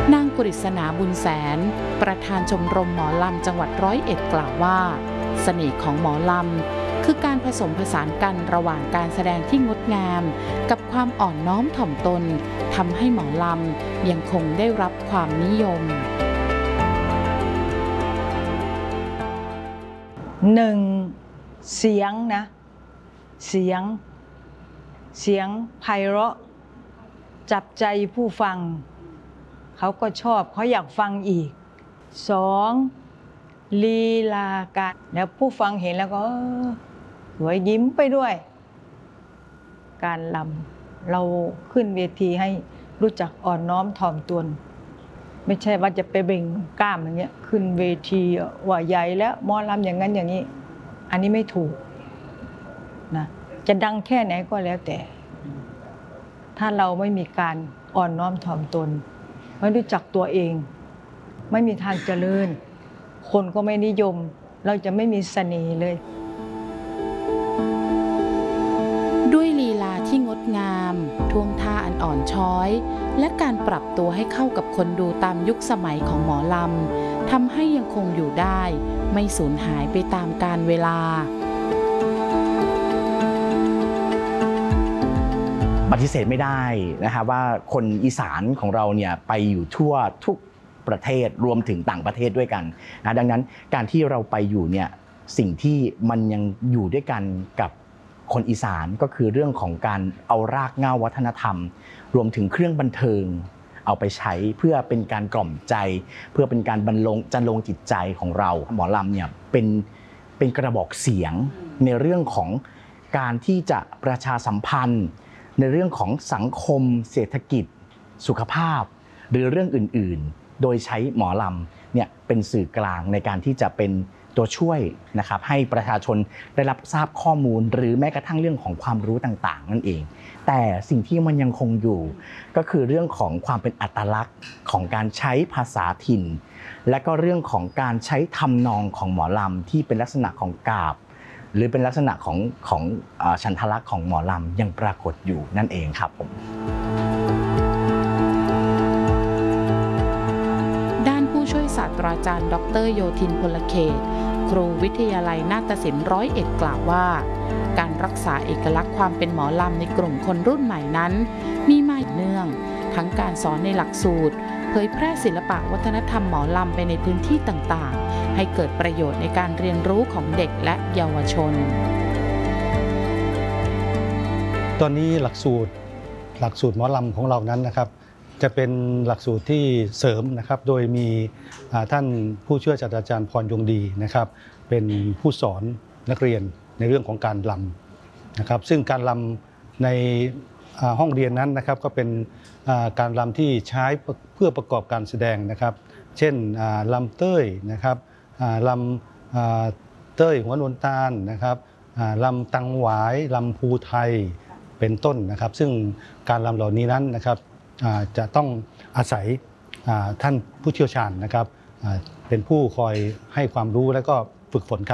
นางกฤษณาบุญแสนประธานชมรมหมอลำจังหวัด101กล่าวว่าเสน่ห์ของหมอลำคือการผสมผสานกันระหว่างการแสดงที่งดงามกับความอ่อนน้อมถ่อมตนทำให้หมอลำยังคงได้รับความนิยมหนึ่งเสียงนะเสียงไพเราะจับใจผู้ฟังเขาก็ชอบเขาอยากฟังอีกสองลีลาการแล้วผู้ฟังเห็นแล้วก็สวยยิ้มไปด้วยการรำเราขึ้นเวทีให้รู้จักอ่อนน้อมถ่อมตนไม่ใช่ว่าจะไปเบ่งกล้ามอย่างเงี้ยขึ้นเวทีว่าใหญ่แล้วหมอลำอย่างนั้นอย่างนี้อันนี้ไม่ถูกนะจะดังแค่ไหนก็แล้วแต่ถ้าเราไม่มีการอ่อนน้อมถ่อมตนไม่รู้จักตัวเองไม่มีทางเจริญคนก็ไม่นิยมเราจะไม่มีเสน่ห์เลยด้วยลีลาที่งดงามท่วงท่าอันอ่อนช้อยและการปรับตัวให้เข้ากับคนดูตามยุคสมัยของหมอลำทำให้ยังคงอยู่ได้ไม่สูญหายไปตามกาลเวลาปฏิเสธไม่ได้นะครับว่าคนอีสานของเราเนี่ยไปอยู่ทั่วทุกประเทศรวมถึงต่างประเทศด้วยกันนะดังนั้นการที่เราไปอยู่เนี่ยสิ่งที่มันยังอยู่ด้วยกันกับคนอีสานก็คือเรื่องของการเอารากเหง้าวัฒนธรรมรวมถึงเครื่องบันเทิงเอาไปใช้เพื่อเป็นการกล่อมใจเพื่อเป็นการจันลงจิตใจของเราหมอลำเนี่ยเป็นกระบอกเสียงในเรื่องของการที่จะประชาสัมพันธ์ในเรื่องของสังคมเศรษฐกิจสุขภาพหรือเรื่องอื่นๆโดยใช้หมอลำเนี่ยเป็นสื่อกลางในการที่จะเป็นตัวช่วยนะครับให้ประชาชนได้รับทราบข้อมูลหรือแม้กระทั่งเรื่องของความรู้ต่างๆนั่นเองแต่สิ่งที่มันยังคงอยู่ก็คือเรื่องของความเป็นอัตลักษณ์ของการใช้ภาษาถิ่นและก็เรื่องของการใช้ทำนองของหมอลำที่เป็นลักษณะของกาบหรือเป็นลักษณะของฉันทลักษณ์ของหมอลำยังปรากฏอยู่นั่นเองครับผมด้านผู้ช่วยศาสตราจารย์ดร.โยธินพลเขตครูวิทยาลัยนาฏศิลป์101กล่าวว่าการรักษาเอกลักษณ์ความเป็นหมอลำในกลุ่มคนรุ่นใหม่นั้นมีมาเนื่องทั้งการสอนในหลักสูตรเผยแพร่ศิลปะวัฒนธรรมหมอลำไปในพื้นที่ต่างๆให้เกิดประโยชน์ในการเรียนรู้ของเด็กและเยาวชนตอนนี้หลักสูตรหมอลำของเรานั้นนะครับจะเป็นหลักสูตรที่เสริมนะครับโดยมีท่านผู้ช่วยศาสตราจารย์พรยงดีนะครับเป็นผู้สอนนักเรียนในเรื่องของการรำนะครับซึ่งการรำในห้องเรียนนั้นนะครับก็เป็นการรำที่ใช้เพื่อประกอบการแสดงนะครับเช่นรำเต้ยนะครับรำเต้ยหัวนวลตาลนะครับรำตังหวายรำภูไทยเป็นต้นนะครับซึ่งการรำเหล่านี้นั้นนะครับจะต้องอาศัยท่านผู้เชี่ยวชาญนะครับเป็นผู้คอยให้ความรู้และก็ฝึกฝนครับ